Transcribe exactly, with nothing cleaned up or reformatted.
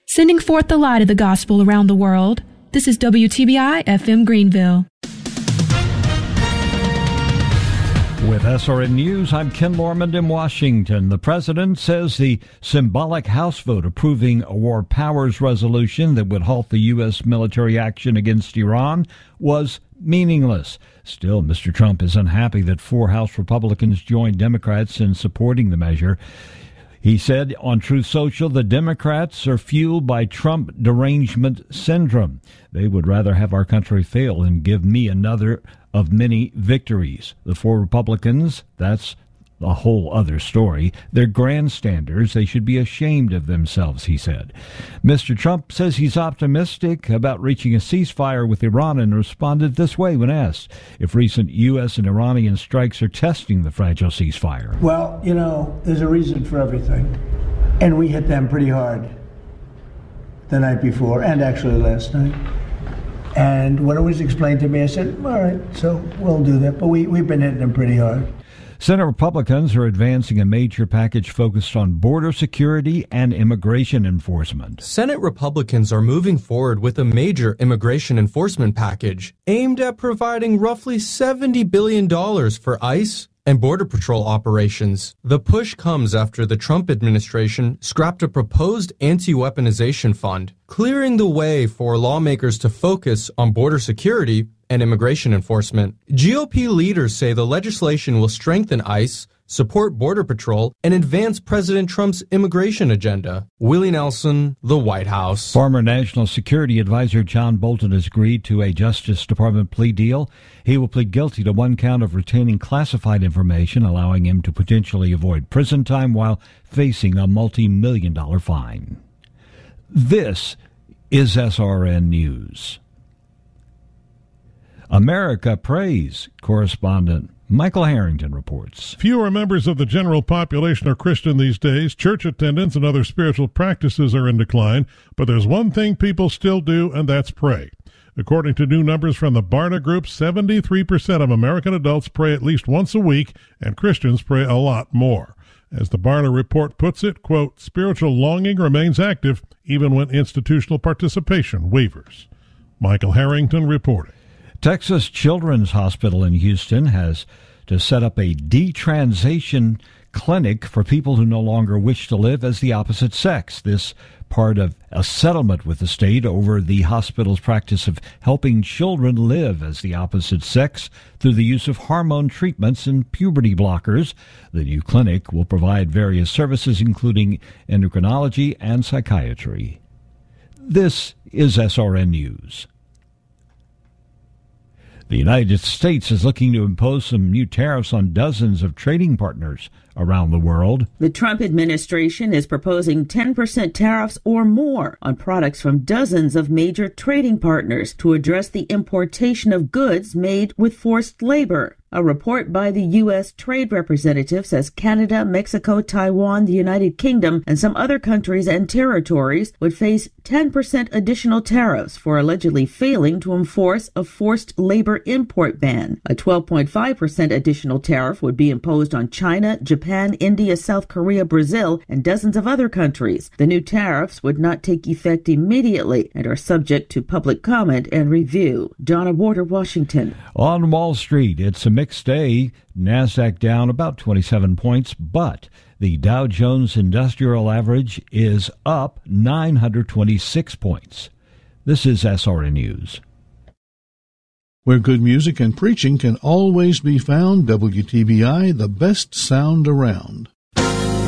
Sending forth the light of the gospel around the world. This is W T B I F M Greenville. With S R N News, I'm Ken Lormand in Washington. The president says the symbolic House vote approving a war powers resolution that would halt the U S military action against Iran was meaningless. Still, Mister Trump is unhappy that four House Republicans joined Democrats in supporting the measure. He said on Truth Social, the Democrats are fueled by Trump derangement syndrome. They would rather have our country fail and give me another of many victories. The four Republicans, that's a whole other story. They're grandstanders. They should be ashamed of themselves, he said. Mister Trump says he's optimistic about reaching a ceasefire with Iran and responded this way when asked if recent U S and Iranian strikes are testing the fragile ceasefire. Well, you know, there's a reason for everything. And we hit them pretty hard the night before and actually last night. And when it was explained to me, I said, all right, so we'll do that. But we, we've been hitting them pretty hard. Senate Republicans are advancing a major package focused on border security and immigration enforcement. Senate Republicans are moving forward with a major immigration enforcement package aimed at providing roughly seventy billion dollars for ICE and Border Patrol operations. The push comes after the Trump administration scrapped a proposed anti-weaponization fund, clearing the way for lawmakers to focus on border security and immigration enforcement. G O P leaders say the legislation will strengthen ICE, support Border Patrol, and advance President Trump's immigration agenda. Willie Nelson, the White House. Former National Security Advisor John Bolton has agreed to a Justice Department plea deal. He will plead guilty to one count of retaining classified information, allowing him to potentially avoid prison time while facing a multi-million dollar fine. This is S R N News. America prays, correspondent Michael Harrington reports. Fewer members of the general population are Christian these days. Church attendance and other spiritual practices are in decline, but there's one thing people still do, and that's pray. According to new numbers from the Barna Group, seventy-three percent of American adults pray at least once a week, and Christians pray a lot more. As the Barna report puts it, quote, spiritual longing remains active even when institutional participation wavers. Michael Harrington reporting. Texas Children's Hospital in Houston has to set up a detransition clinic for people who no longer wish to live as the opposite sex. This part of a settlement with the state over the hospital's practice of helping children live as the opposite sex through the use of hormone treatments and puberty blockers. The new clinic will provide various services, including endocrinology and psychiatry. This is S R N News. The United States is looking to impose some new tariffs on dozens of trading partners around the world. The Trump administration is proposing ten percent tariffs or more on products from dozens of major trading partners to address the importation of goods made with forced labor. A report by the U S Trade Representative says Canada, Mexico, Taiwan, the United Kingdom, and some other countries and territories would face ten percent additional tariffs for allegedly failing to enforce a forced labor import ban. A twelve point five percent additional tariff would be imposed on China, Japan, India, South Korea, Brazil, and dozens of other countries. The new tariffs would not take effect immediately and are subject to public comment and review. Donna Warder, Washington. On Wall Street, it's a mixed day. NASDAQ down about twenty-seven points, but the Dow Jones Industrial Average is up nine hundred twenty-six points. This is S R N News. Where good music and preaching can always be found, W T B I, the best sound around.